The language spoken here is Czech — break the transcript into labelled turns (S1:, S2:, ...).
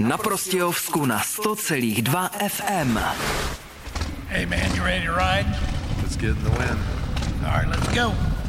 S1: na Prostějovsku na 100,2 FM.
S2: Hey man, you ready to ride?
S3: Let's get in the wind.
S2: All right, let's go.